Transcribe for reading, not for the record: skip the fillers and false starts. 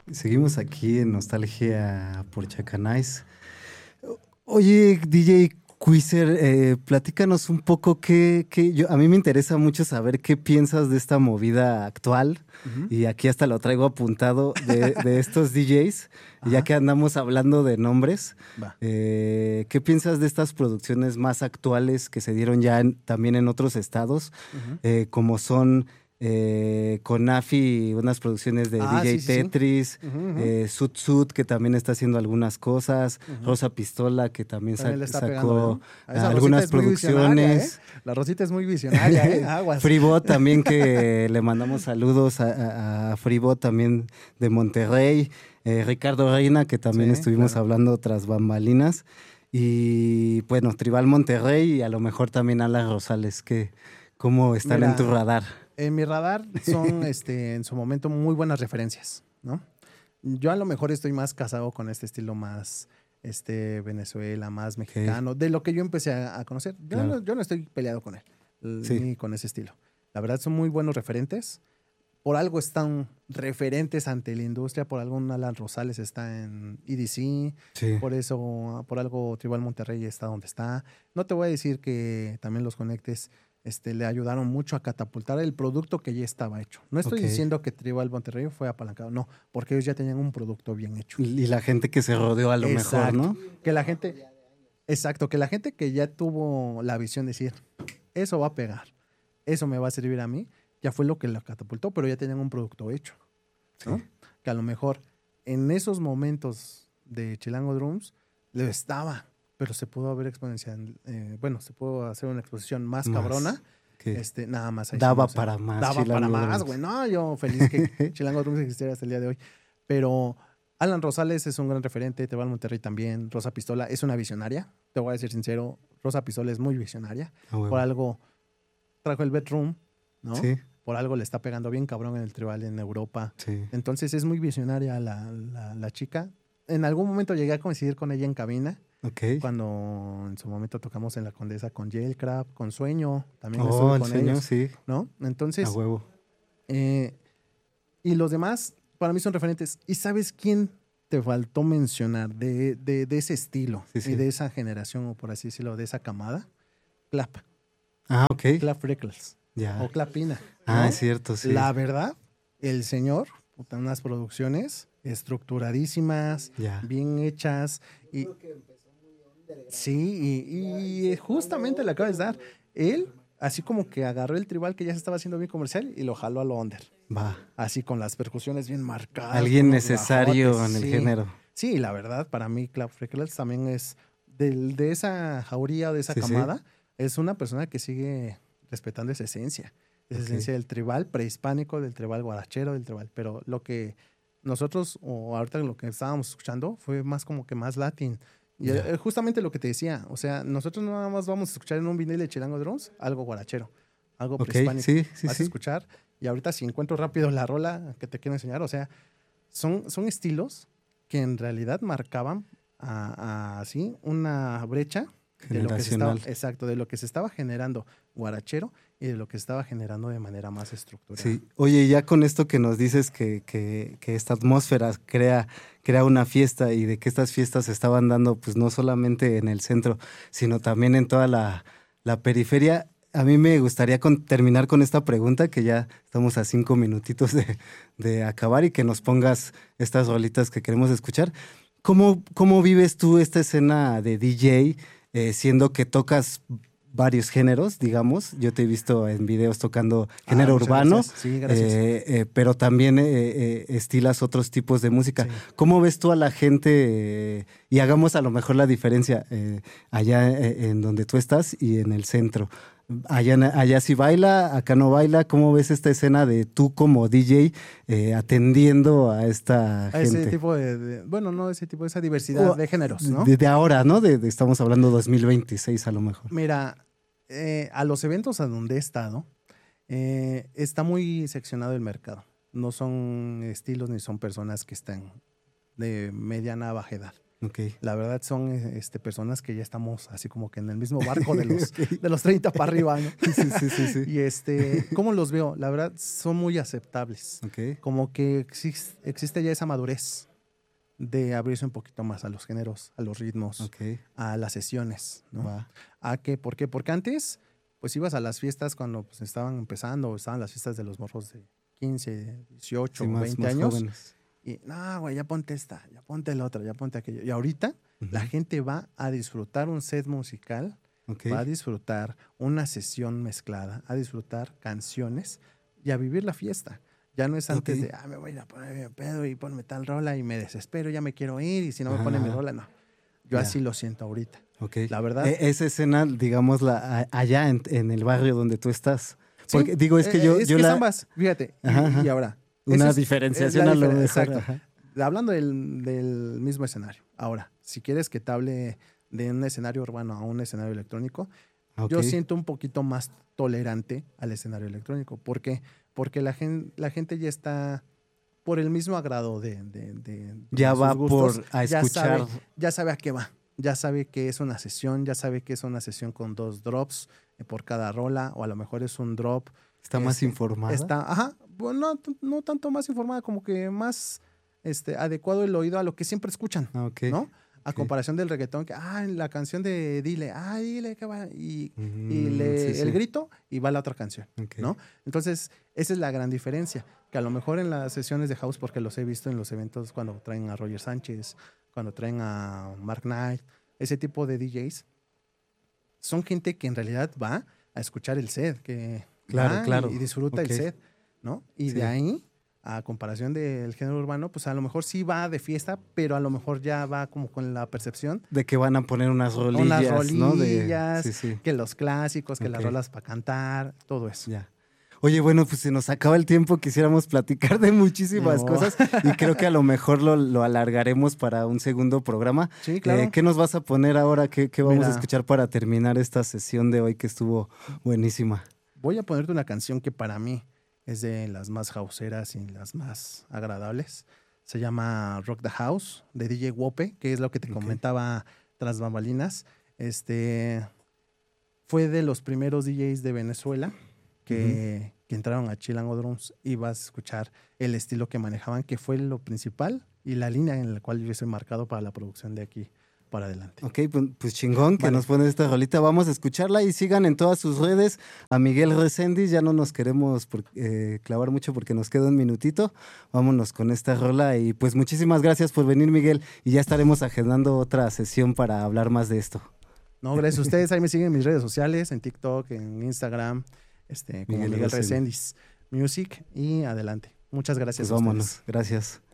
Seguimos aquí en Nostalgia por Chacanais. Oye, DJ Quizer, platícanos un poco a mí me interesa mucho saber qué piensas de esta movida actual, Ujú. y aquí hasta lo traigo apuntado de estos DJs, ya Ajá, que andamos hablando de nombres. va. ¿Qué piensas de estas producciones más actuales que se dieron ya también en otros estados, Ujú. como son Conafi, unas producciones de Ah, sí, DJ sí, sí. Tetris, Ujú, ujú, Sud Sud, que también está haciendo algunas cosas, ujú. Rosa Pistola, que también También le está pegando, sacó ¿no? Esa Rosita algunas es muy visionaria, ¿eh? producciones. La Rosita es muy visionaria, ¿eh? Aguas. Freebot también, que le mandamos saludos a Freebot también de Monterrey. Ricardo Reina, que Sí, también estuvimos claro. hablando tras bambalinas. Y bueno, Tribal Monterrey y a lo mejor también Alan Rosales, que cómo están en tu Mira, radar. en mi radar son, en su momento, muy buenas referencias, ¿no? Yo a lo mejor estoy más casado con este estilo más, Venezuela, más Ok, mexicano, de lo que yo empecé a conocer. claro. Yo no estoy peleado con él, Sí, ni con ese estilo. La verdad son muy buenos referentes. Por algo están referentes ante la industria, por algo un Alan Rosales está en EDC, sí. por eso, por algo Tribal Monterrey está donde está. No te voy a decir que también los conectes le ayudaron mucho a catapultar el producto que ya estaba hecho. No estoy Ok. diciendo que Tribal Monterrey fue apalancado, no, porque ellos ya tenían un producto bien hecho. Y la gente que se rodeó a lo mejor, Exacto. ¿no? Que la gente, exacto, que la gente que ya tuvo la visión de decir, eso va a pegar, eso me va a servir a mí, ya fue lo que la catapultó, pero ya tenían un producto hecho, Sí. ¿no? Que a lo mejor en esos momentos de Chilango Drums lo estaba, pero se pudo haber exponencial, bueno, se pudo hacer una exposición más Más. cabrona. Que Nada más ahí sí no daba sé. para más Daba para Chilango más, Drums. güey. No, yo feliz que Chilango Drums existiera hasta el día de hoy. Pero Alan Rosales es un gran referente, Te va al Monterrey también. Rosa Pistola es una visionaria. Te voy a decir sincero, Rosa Pistola es muy visionaria. A Por huevo. algo trajo el Bedroom, ¿no? Sí, Por algo le está pegando bien cabrón en el tribal en Europa. sí. Entonces es muy visionaria la chica. En algún momento llegué a coincidir con ella en cabina, Ok. cuando en su momento tocamos en La Condesa con Jailcraft, con Sueño, también Oh, estuve el con sueño, ellos, sí. ¿no? A Entonces, huevo. eh, y los demás para mí son referentes. ¿Y sabes quién te faltó mencionar de ese estilo Sí, y sí. de esa generación, o por así decirlo, de esa camada? Clap. Ah, ok. Clap Freckles o Ya. Clapina, Ah, es ¿no? cierto, sí. La verdad, el señor, puta, unas producciones estructuradísimas, Ya. bien hechas, y sí, y justamente le acabas de dar. Él, así como que agarró el tribal que ya se estaba haciendo bien comercial y lo jaló a lo under. Va. Así con las percusiones bien marcadas, con Alguien unos bajotes, necesario en el sí. género. Sí, la verdad, para mí, Clap Freckles también es de esa jauría, de esa Sí, sí. camada, es una persona que sigue respetando esa Ok. esencia del tribal prehispánico, del tribal guarachero, del tribal. Pero lo que nosotros, o ahorita lo que estábamos escuchando, fue más como que más latín. Y Ya. justamente lo que te decía, o sea, nosotros no nada más vamos a escuchar en un vinil de Chilango Drums algo guarachero, algo Ok, prehispánico. sí, sí, Vas a sí. escuchar, y ahorita si encuentro rápido la rola que te quiero enseñar, o sea, son estilos que en realidad marcaban así una brecha de lo que se estaba, Generacional. exacto, de lo que se estaba generando guarachero y de lo que se estaba generando de manera más estructurada. Sí. Oye, ya con esto que nos dices que esta atmósfera crea una fiesta, y de que estas fiestas se estaban dando, pues no solamente en el centro, sino también en toda la periferia. A mí me gustaría terminar con esta pregunta, que ya estamos a 5 minutitos de acabar, y que nos pongas estas rolitas que queremos escuchar. ¿Cómo vives tú esta escena de DJ, siendo que tocas varios géneros, digamos? Yo te he visto en videos tocando Ah, género muchas urbano, gracias. Sí, gracias. pero también estilas otros tipos de música. Sí. ¿Cómo ves tú a la gente? Y hagamos a lo mejor la diferencia, allá en donde tú estás y en el centro. Allá sí baila, acá no baila. ¿Cómo ves esta escena de tú como DJ atendiendo a esta A ese gente? tipo bueno, no ese tipo, esa diversidad O, de géneros, ¿no? de ahora, ¿no? Estamos hablando 2026 a lo mejor. Mira, a los eventos a donde he estado, está muy seccionado el mercado. No son estilos ni son personas que están de mediana a baja edad. Okay. La verdad son personas que ya estamos así como que en el mismo barco de los 30 para arriba, ¿no? Sí. Y ¿cómo los veo? La verdad son muy aceptables. Okay. Como que existe ya esa madurez de abrirse un poquito más a los géneros, a los ritmos, Okay. a las sesiones, ¿no? Va. ¿A qué? ¿Por qué? Porque antes, pues ibas a las fiestas cuando pues, estaban empezando, o estaban las fiestas de los morros de 15, 18, Sí, 20 años. Jóvenes. Y, no, güey, ya ponte esta, ya ponte la otra, ya ponte aquello. Y ahorita la gente va a disfrutar un set musical, Okay. va a disfrutar una sesión mezclada, a disfrutar canciones y a vivir la fiesta. Ya no es antes Okay. de, me voy a poner mi pedo y ponme tal rola y me desespero, ya me quiero ir y si no me pone mi rola, no. Yo así lo siento ahorita. Okay. La verdad. Esa escena, digamos, allá en el barrio donde tú estás. Sí, Porque digo, es que yo es ambas, fíjate. Y ahora. Una diferenciación a lo mejor. Exacto. Hablando del mismo escenario. Ahora, si quieres que te hable de un escenario urbano a un escenario electrónico, yo siento un poquito más tolerante al escenario electrónico. ¿Por qué? Porque la gente ya está por el mismo agrado de ya va gustos, por a escuchar. Ya sabe a qué va. Ya sabe que es una sesión, ya sabe que es una sesión con 2 drops por cada rola, o a lo mejor es un drop. Está más informada. Bueno, no tanto más informada, como que más adecuado el oído a lo que siempre escuchan, ¿no? A comparación del reggaetón, que, la canción de Dile, dile que va, y el grito, y va la otra canción, ¿no? Entonces, esa es la gran diferencia, que a lo mejor en las sesiones de house, porque los he visto en los eventos cuando traen a Roger Sánchez, cuando traen a Mark Knight, ese tipo de DJs, son gente que en realidad va a escuchar el set, que claro. Y disfruta el set, ¿no? Y de ahí, a comparación del género urbano, pues a lo mejor sí va de fiesta, pero a lo mejor ya va como con la percepción de que van a poner unas rolillas, ¿no? Que los clásicos, que las rolas para cantar, todo eso. Ya. Oye, bueno, pues se nos acaba el tiempo, quisiéramos platicar de muchísimas cosas y creo que a lo mejor lo alargaremos para un segundo programa. Sí, claro. ¿Qué nos vas a poner ahora? ¿Qué vamos a escuchar para terminar esta sesión de hoy que estuvo buenísima? Voy a ponerte una canción que para mí es de las más houseeras y las más agradables. Se llama Rock the House, de DJ Wope, que es lo que te comentaba tras bambalinas. Fue de los primeros DJs de Venezuela que entraron a Chilango Drums, y vas a escuchar el estilo que manejaban, que fue lo principal y la línea en la cual yo hice marcado para la producción de aquí para adelante. Ok, pues chingón que nos pones esta rolita. Vamos a escucharla y sigan en todas sus redes a Miguel Reséndiz. Ya no nos queremos clavar mucho porque nos queda un minutito. Vámonos con esta rola y pues muchísimas gracias por venir, Miguel, y ya estaremos agendando otra sesión para hablar más de esto. No, gracias a ustedes. Ahí me siguen en mis redes sociales, en TikTok, en Instagram, como Miguel Reséndiz Music, y adelante. Muchas gracias. Pues vámonos. Gracias.